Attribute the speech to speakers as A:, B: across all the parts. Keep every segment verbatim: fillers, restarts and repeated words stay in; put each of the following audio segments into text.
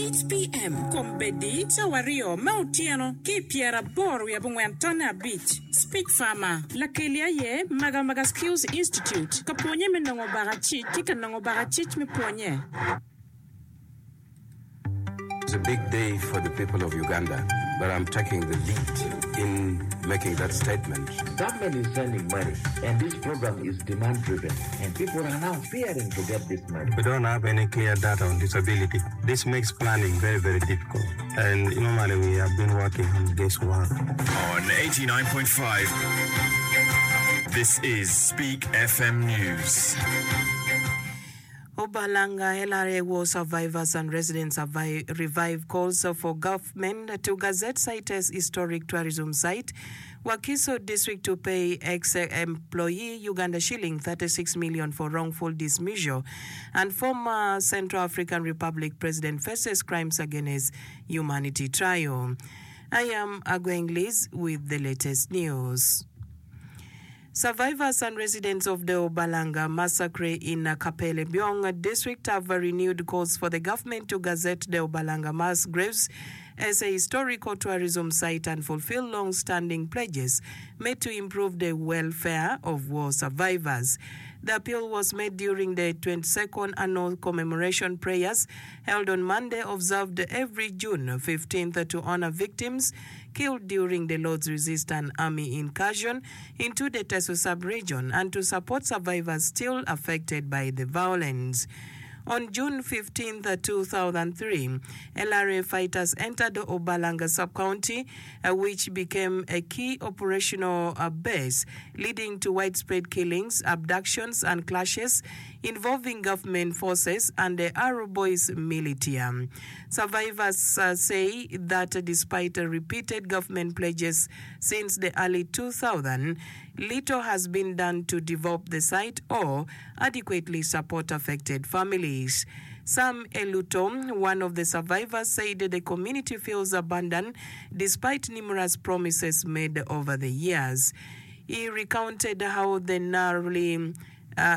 A: eight p.m. Kombedi Sawario Mautiano Ki Piera Boru Yabungwantona Beach Speak Farmer Lakelia Ye Maga Maga Skills Institute Kaponye Menongo Barachi Tika Nongo Barachich Miponye.
B: It's a big day for the people of Uganda, but I'm taking the lead in making that statement.
C: Government is sending money, and this program is demand-driven, and people are now fearing to get this money.
D: We don't have any clear data on disability. This makes planning very, very difficult. And normally we have been working on this one.
E: On eighty-nine point five, this is Speak F M News.
F: Obalanga L R A war survivors and residents have revived calls for government to gazette site as historic tourism site. Wakiso district to pay ex-employee Uganda shilling thirty-six million for wrongful dismissal, and former Central African Republic President faces crimes against humanity trial. I am Agweng Liz with the latest news. Survivors and residents of the Obalanga massacre in Kapele Byong district have renewed calls for the government to gazette the Obalanga mass graves as a historical tourism site and fulfill long-standing pledges made to improve the welfare of war survivors. The appeal was made during the twenty-second annual commemoration prayers held on Monday, observed every June fifteenth to honor victims killed during the Lord's Resistance Army incursion into the Teso sub-region and to support survivors still affected by the violence. On June fifteenth, two thousand three, L R A fighters entered the Obalanga sub-county, uh, which became a key operational uh, base, leading to widespread killings, abductions, and clashes involving government forces and the Arrow Boys militia. Survivors uh, say that despite uh, repeated government pledges since the early two thousands, little has been done to develop the site or adequately support affected families. Sam Elutom, one of the survivors, said the community feels abandoned despite numerous promises made over the years. He recounted how the narrowly uh,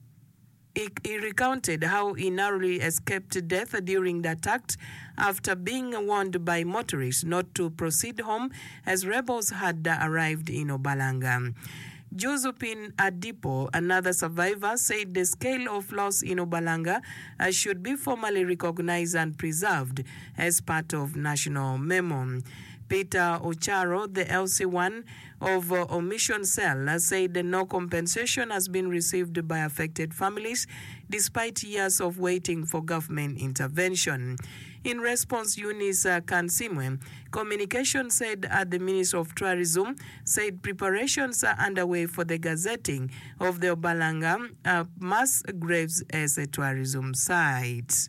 F: He, he recounted how he narrowly escaped death during the attack after being warned by motorists not to proceed home as rebels had arrived in Obalanga. Josephine Adipo, another survivor, said the scale of loss in Obalanga uh, should be formally recognized and preserved as part of national memo. Peter Ocharo, the L C one of uh, Omission Cell, uh, said that no compensation has been received by affected families despite years of waiting for government intervention. In response, Eunice uh, Kansimwe, Communication said at the Ministry of Tourism, said preparations are underway for the gazetting of the Obalanga uh, mass graves as a tourism site.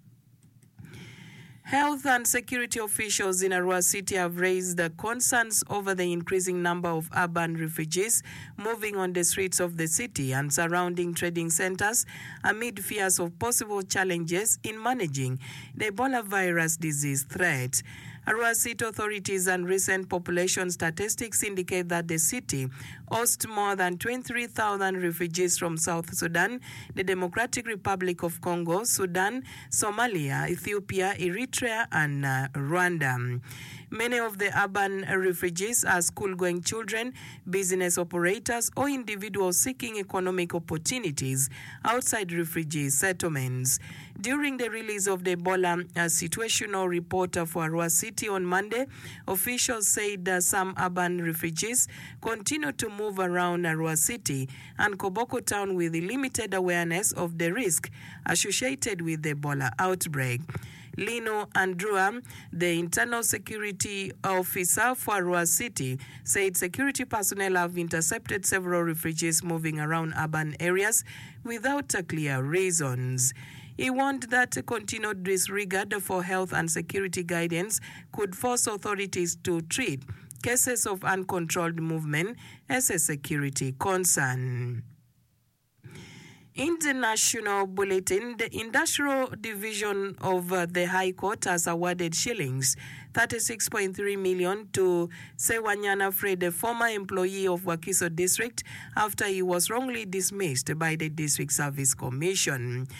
F: Health and security officials in Arua City have raised the concerns over the increasing number of urban refugees moving on the streets of the city and surrounding trading centers amid fears of possible challenges in managing the Ebola virus disease threat. Arua City authorities and recent population statistics indicate that the city hosts more than twenty-three thousand refugees from South Sudan, the Democratic Republic of Congo, Sudan, Somalia, Ethiopia, Eritrea, and uh, Rwanda. Many of the urban refugees are school-going children, business operators, or individuals seeking economic opportunities outside refugee settlements. During the release of the Ebola uh, situational report for Arua City on Monday, officials said that some urban refugees continue to move around Arua City and Koboko town with limited awareness of the risk associated with the Ebola outbreak. Lino Andrua, the internal security officer for Arua City, said security personnel have intercepted several refugees moving around urban areas without clear reasons. He warned that continued disregard for health and security guidance could force authorities to treat cases of uncontrolled movement as a security concern. International Bulletin, the Industrial Division of uh, the High Court has awarded shillings thirty-six point three million to Sewanyana Fred, a former employee of Wakiso District, after he was wrongly dismissed by the District Service Commission.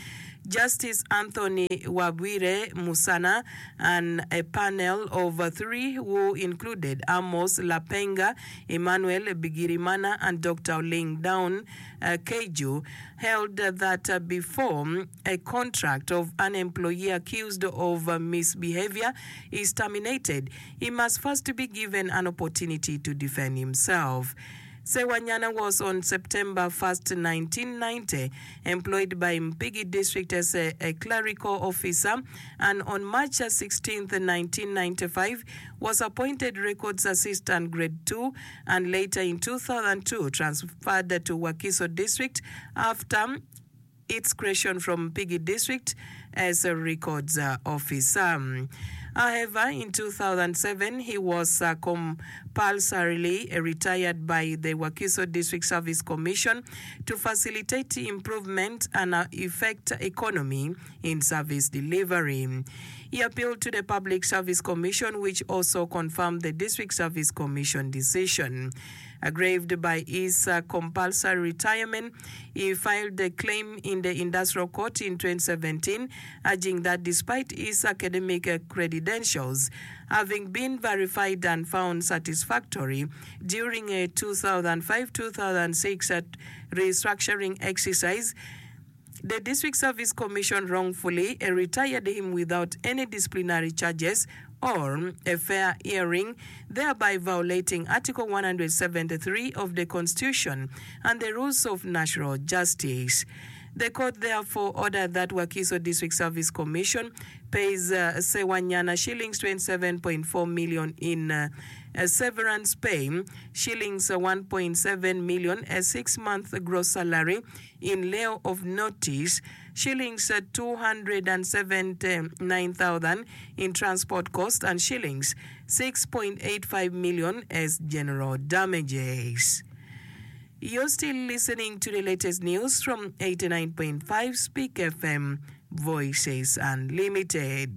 F: Justice Anthony Wabwire Musana and a panel of three who included Amos Lapenga, Emmanuel Bigirimana, and Doctor Ling Down uh, Keju, held uh, that uh, before a contract of an employee accused of uh, misbehavior is terminated, he must first be given an opportunity to defend himself. Sewanyana was on September first, nineteen ninety, employed by Mpigi District as a, a clerical officer, and on March sixteenth, nineteen ninety-five, was appointed Records Assistant Grade two, and later in two thousand two transferred to Wakiso District after its creation from Mpigi District as a records uh, officer. However, in two thousand seven, he was uh, compulsorily retired by the Wakiso District Service Commission to facilitate improvement and uh, effect economy in service delivery. He appealed to the Public Service Commission, which also confirmed the District Service Commission decision. Aggrieved by his uh, compulsory retirement, he filed a claim in the Industrial Court in twenty seventeen, urging that despite his academic uh, credentials having been verified and found satisfactory during a two thousand five to two thousand six uh, restructuring exercise, the District Service Commission wrongfully uh, retired him without any disciplinary charges or a fair hearing, thereby violating Article one hundred seventy-three of the Constitution and the rules of natural justice. The court therefore ordered that Wakiso District Service Commission pays uh, Sewanyana shillings twenty-seven point four million in uh, a severance pay, shillings uh, one point seven million, a six-month gross salary in lieu of notice, shillings uh, two hundred seventy-nine thousand in transport cost, and shillings six point eight five million as general damages. You're still listening to the latest news from eighty-nine point five Speak F M, Voices Unlimited.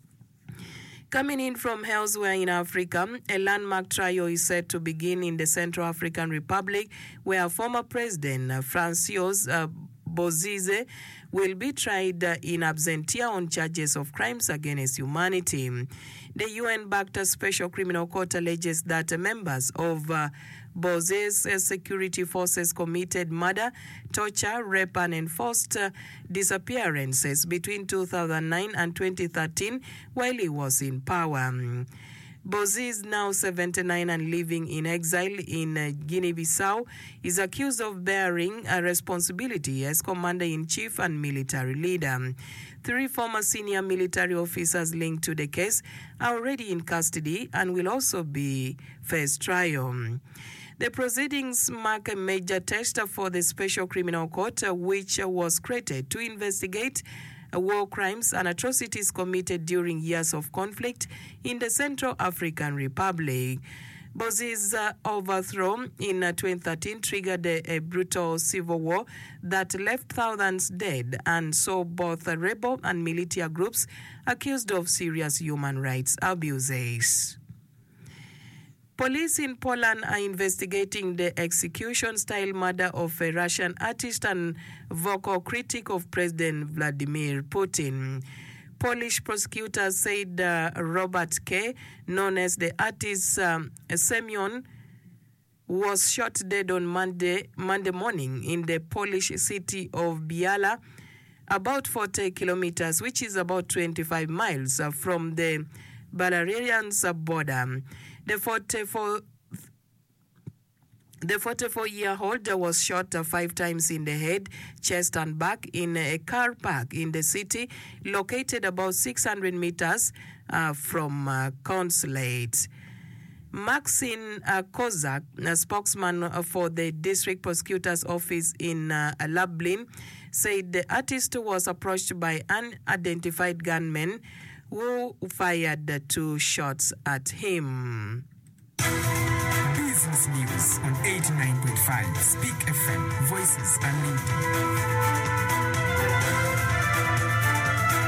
F: Coming in from elsewhere in Africa, a landmark trial is set to begin in the Central African Republic, where former President Francois uh, Bozize will be tried uh, in absentia on charges of crimes against humanity. The U N-backed Special Criminal Court alleges that uh, members of uh, Bozize's security forces committed murder, torture, rape, and enforced uh, disappearances between two thousand nine and twenty thirteen while he was in power. Bozize, now seventy-nine and living in exile in uh, Guinea-Bissau, is accused of bearing a responsibility as commander-in-chief and military leader. Three former senior military officers linked to the case are already in custody and will also be faced trial. The proceedings mark a major test for the Special Criminal Court, which was created to investigate war crimes and atrocities committed during years of conflict in the Central African Republic. Bozize's uh, overthrow in uh, twenty thirteen triggered a, a brutal civil war that left thousands dead and saw both uh, rebel and militia groups accused of serious human rights abuses. Police in Poland are investigating the execution-style murder of a Russian artist and vocal critic of President Vladimir Putin. Polish prosecutors said uh, Robert K., known as the artist um, Semyon, was shot dead on Monday, Monday morning in the Polish city of Biala, about forty kilometers, which is about twenty-five miles uh, from the Belarusian border. The forty-four The forty-four-year-old was shot uh, five times in the head, chest, and back in a car park in the city, located about six hundred meters uh, from uh, consulate. Maxine uh, Kozak, a spokesman for the district prosecutor's office in uh, Lublin, said the artist was approached by unidentified gunmen who fired two shots at him.
G: Business News on eighty-nine point five Speak F M, Voices Unlimited.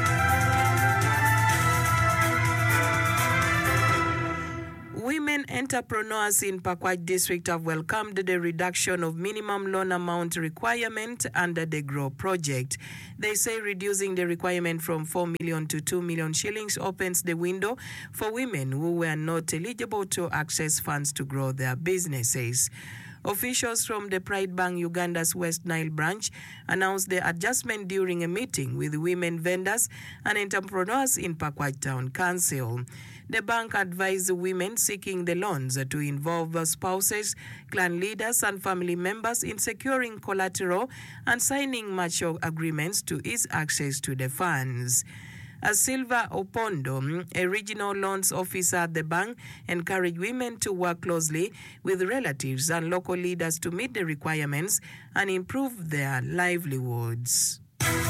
F: Women enter Entrepreneurs in Pakwach District have welcomed the reduction of minimum loan amount requirement under the GROW project. They say reducing the requirement from four million to two million shillings opens the window for women who were not eligible to access funds to grow their businesses. Officials from the Pride Bank Uganda's West Nile branch announced the adjustment during a meeting with women vendors and entrepreneurs in Pakwach Town Council. The bank advised women seeking the loans to involve spouses, clan leaders, and family members in securing collateral and signing mature agreements to ease access to the funds. As Silva Opondo, a regional loans officer at the bank, encouraged women to work closely with relatives and local leaders to meet the requirements and improve their livelihoods.